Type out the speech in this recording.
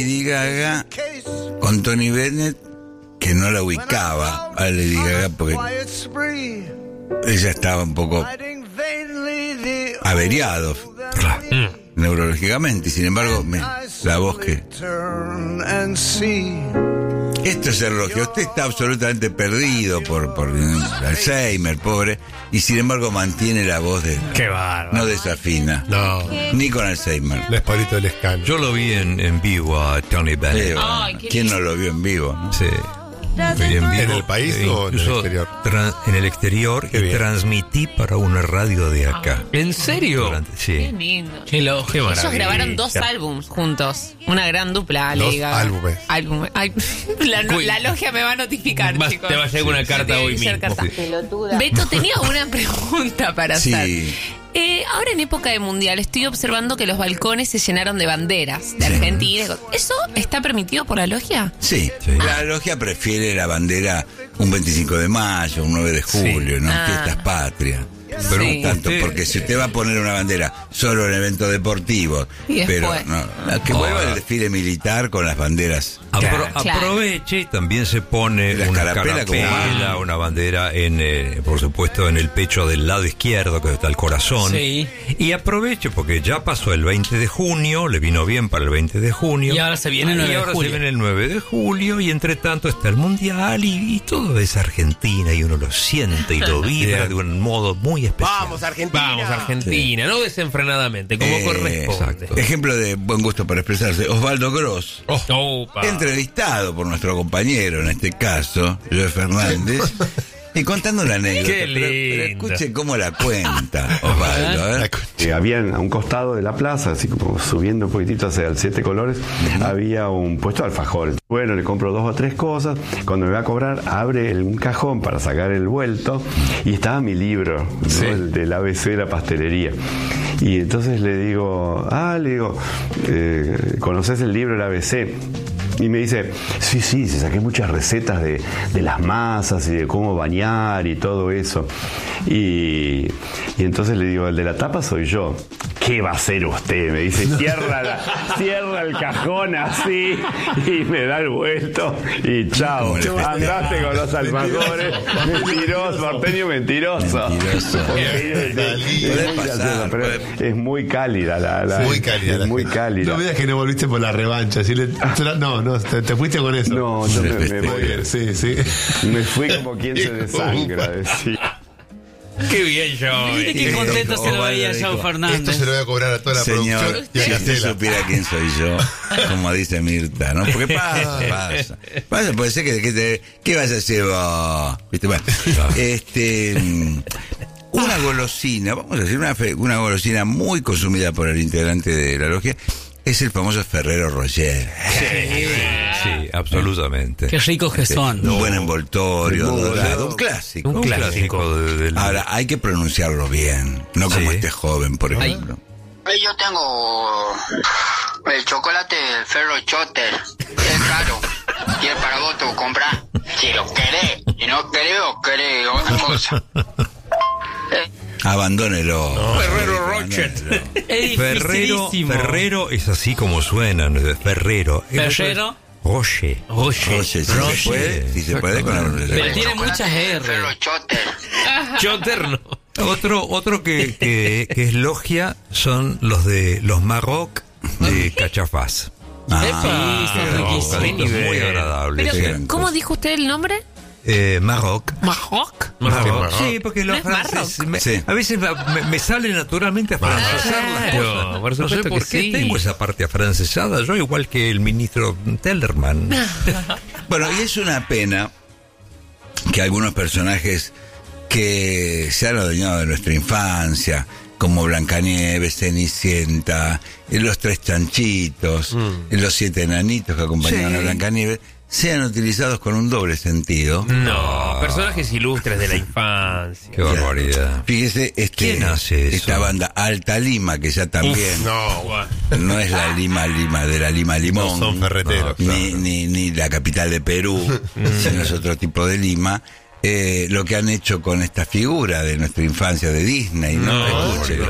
Lady Gaga con Tony Bennett, que no la ubicaba a Lady Gaga porque ella estaba un poco averiado neurológicamente, y sin embargo la voz que... Esto es elogio. Usted está absolutamente perdido por Alzheimer, pobre, y sin embargo mantiene la voz de... ¡Qué bárbaro! No desafina. No. Ni con Alzheimer. No es Pablito del Escano. Yo lo vi en vivo a Tony Bennett. Ay, qué ¿Quién no lo vio en vivo, no? Sí. Lo vi en vivo. ¿En el país o en el Incluso exterior? En el exterior, Qué y bien. transmití para una radio de acá. ¿En serio? Sí. Qué lindo. Qué maravilla. Ellos grabaron 2 álbums juntos. Una gran dupla, Dos Lady Gaga. álbumes. Ay, la logia me va a notificar, chicos. Te va a llegar una carta hoy Tiene que mismo. ser carta. Beto, tenía una pregunta para hacer. Sí. Ahora en época de mundial estoy observando que los balcones se llenaron de banderas de Argentina. ¿Eso está permitido por la logia? Sí. Sí. La logia prefiere la bandera un 25 de mayo, un 9 de julio, ¿no? Ah. Fiestas patrias. Pero Sí. no tanto, porque si usted va a poner una bandera solo en eventos deportivos, Y después. pero no, que vuelva el desfile militar con las banderas. Claro. Aproveche y también se pone La una escarapela como carapela, una bandera por supuesto en el pecho del lado izquierdo, que está el corazón. Sí. Y aproveche porque ya pasó el 20 de junio, le vino bien para el 20 de junio. Y ahora se viene el 9 Y de ahora julio. se viene el 9 de julio, y entre tanto está el mundial, y todo es Argentina, y uno lo siente y lo vibra Bien. de un modo muy especial. Vamos, Argentina. Vamos, Argentina, no desenfrenadamente, como corresponde. exacto. Ejemplo de buen gusto para expresarse, Osvaldo Gross, Opa. entrevistado por nuestro compañero, en este caso, Joe Fernández, y contando una anécdota. Qué pero lindo. escuche cómo la cuenta, Osvaldo. La ¿eh? concha. Había a un costado de la plaza, así como subiendo un poquitito hacia el Siete Colores, había un puesto de alfajores. Bueno, le compro 2 o 3 cosas. Cuando me va a cobrar, abre un cajón para sacar el vuelto y estaba mi libro, ¿no? El del ABC de la pastelería. Y entonces le digo, ¿conoces el libro del ABC? Y me dice, sí, saqué muchas recetas de las masas y de cómo bañar y todo eso. Y entonces le digo, el de la tapa soy yo. ¿Qué va a hacer usted? Me dice, cierra el cajón así y me da el vuelto y chao. Andaste con los alfajores. Mentiroso, porteño mentiroso. Puede pasar, Pero es muy cálida Muy cálida. Es muy cálida. No me digas que no volviste por la revancha. No, te fuiste con eso. No, yo me voy. Sí. Me fui como quien se desangra. Decía. Qué bien, Joe. Mire qué contento se lo veía Joe Esto Fernández. se lo voy a cobrar a toda la Señor, producción y a si usted Castela. supiera quién soy yo, como dice Mirta, ¿no? Porque pasa, puede ser ¿qué vas a hacer vos? ¿Viste? Bueno, una golosina, vamos a decir, una golosina muy consumida por el integrante de la logia, es el famoso Ferrero Rocher. Sí, absolutamente. Qué ricos que son. Un buen envoltorio, dorado, un clásico. Un clásico del... Ahora, hay que pronunciarlo bien, no como Sí. este joven, por ejemplo. Yo tengo el chocolate del Ferro Chotter, es caro. Y es para vos, tú compras. Si lo querés, si no querés, o querés otra cosa. Abandónelo. Ferrero Rocher. Es dificilísimo. Ferrero es así como suena, ¿no? Ferrero. Ferrero. Rocher. Oye, si se puede con la Pero pronunciación. tiene muchas R. Ferro Chotter. Chotter no. Otro que es logia son los Maroc de Cachafaz. Sí, son riquísimos. Caritos muy agradables. Pero, sí. ¿cómo dijo usted el nombre? Maroc. ¿Maroc? Maroc. Sí, porque los ¿No es franceses Sí. a veces me sale naturalmente a francesar las Claro, cosas. por No sé supuesto por que qué sí. tengo esa parte afrancesada, yo igual que el ministro Tellerman. Bueno, y es una pena que algunos personajes que se han adueñado de nuestra infancia, como Blancanieves, Cenicienta, los 3 chanchitos, los 7 enanitos que acompañaban Sí. a Blancanieves, sean utilizados con un doble sentido. No, personajes ilustres de la infancia. Qué barbaridad. Fíjese, ¿Quién hace eso? esta banda Alta Lima, que ya también no es la Lima de la Lima Limón, No son ferreteros, ni la capital de Perú, sino es otro tipo de Lima. Lo que han hecho con esta figura de nuestra infancia de Disney, ¿no? Escuche,